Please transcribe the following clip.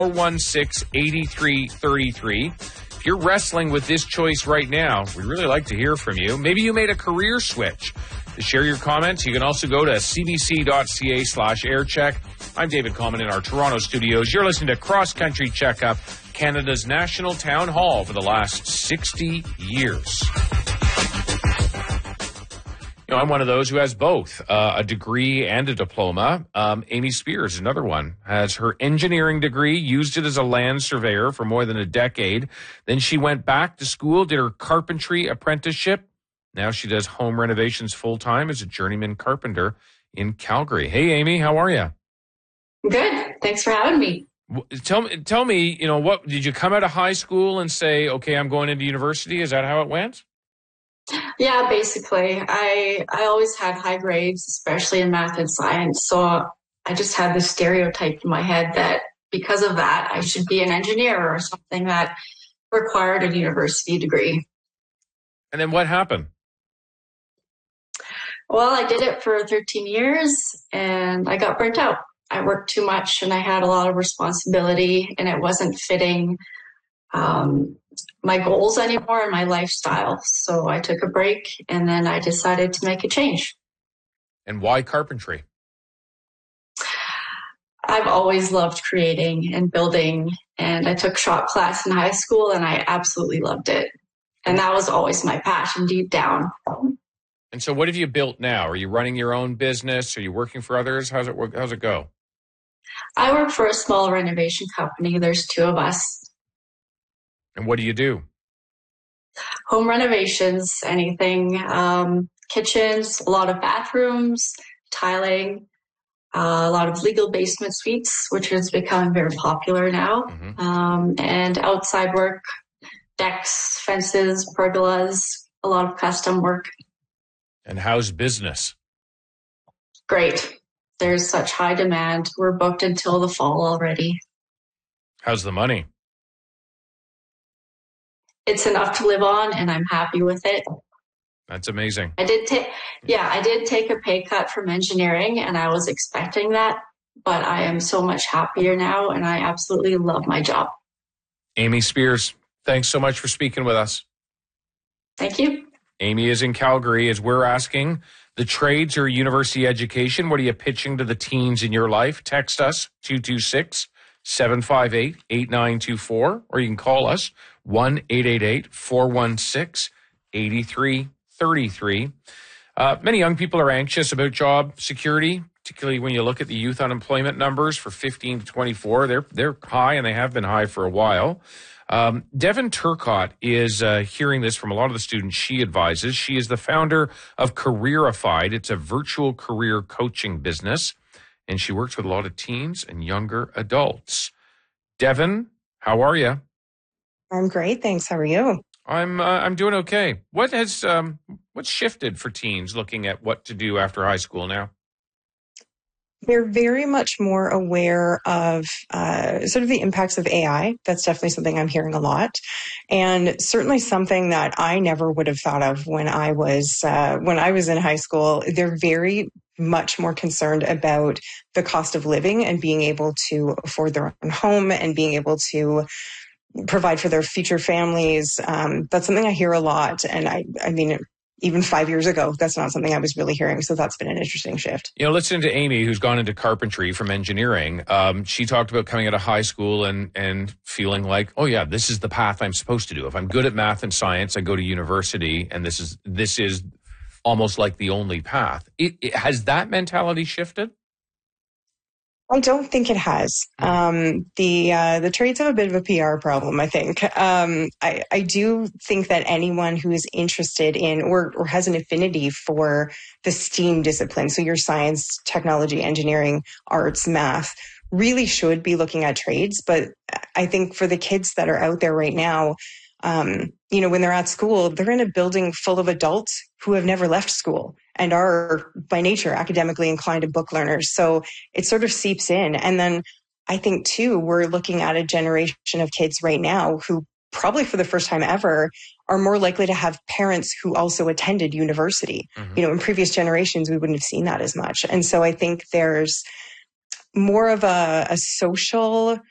416-8333. If you're wrestling with this choice right now, we'd really like to hear from you. Maybe you made a career switch. To share your comments, you can also go to cbc.ca/aircheck. I'm David Coleman in our Toronto studios. You're listening to Cross Country Checkup, Canada's national town hall for the last 60 years. You know, I'm one of those who has both a degree and a diploma. Amy Spears, another one, has her engineering degree, used it as a land surveyor for more than a decade. Then she went back to school, did her carpentry apprenticeship. Now she does home renovations full-time as a journeyman carpenter in Calgary. Hey, Amy, how are you? Good. Thanks for having me. Tell me, you know, what did you come out of high school and say, okay, I'm going into university? Is that how it went? Yeah, basically. I always had high grades, especially in math and science. So I just had this stereotype in my head that because of that, I should be an engineer or something that required a university degree. And then what happened? Well, I did it for 13 years and I got burnt out. I worked too much and I had a lot of responsibility and it wasn't fitting my goals anymore and my lifestyle. So I took a break and then I decided to make a change. And why carpentry? I've always loved creating and building, and I took shop class in high school and I absolutely loved it. And that was always my passion deep down. And so what have you built now? Are you running your own business? Are you working for others? How's it work? How's it go? I work for a small renovation company. There's two of us. And what do you do? Home renovations, anything, kitchens, a lot of bathrooms, tiling, a lot of legal basement suites, which is becoming very popular now, and outside work, decks, fences, pergolas, a lot of custom work. And how's business? Great. There's such high demand. We're booked until the fall already. How's the money? It's enough to live on, and I'm happy with it. That's amazing. I did take a pay cut from engineering, and I was expecting that, but I am so much happier now, and I absolutely love my job. Amy Spears, thanks so much for speaking with us. Thank you. Amy is in Calgary as we're asking the trades or university education. What are you pitching to the teens in your life? Text us 226-758-8924, or you can call us 1-888-416-8333. Many young people are anxious about job security, particularly when you look at the youth unemployment numbers for 15 to 24. They're high, and they have been high for a while. Devin Turcotte is hearing this from a lot of the students she advises. She is the founder of Careerified. It's a virtual career coaching business, and she works with a lot of teens and younger adults. Devin, how are you? I'm great, thanks. How are you? I'm doing okay. What's shifted for teens looking at what to do after high school now? They're very much more aware of sort of the impacts of AI. That's definitely something I'm hearing a lot, and certainly something that I never would have thought of when I was in high school. They're very much more concerned about the cost of living and being able to afford their own home and being able to provide for their future families. That's something I hear a lot, and I mean. Even 5 years ago, that's not something I was really hearing. So that's been an interesting shift. You know, listening to Amy, who's gone into carpentry from engineering, she talked about coming out of high school and feeling like, oh yeah, this is the path I'm supposed to do. If I'm good at math and science, I go to university, and this is almost like the only path. Has that mentality shifted? I don't think it has. The trades have a bit of a PR problem, I think. I do think that anyone who is interested in or has an affinity for the STEAM discipline, so your science, technology, engineering, arts, math, really should be looking at trades. But I think for the kids that are out there right now, when they're at school, they're in a building full of adults who have never left school and are by nature academically inclined and book learners. So it sort of seeps in. And then I think too, we're looking at a generation of kids right now who probably for the first time ever are more likely to have parents who also attended university. Mm-hmm. In previous generations, we wouldn't have seen that as much. And so I think there's more of a social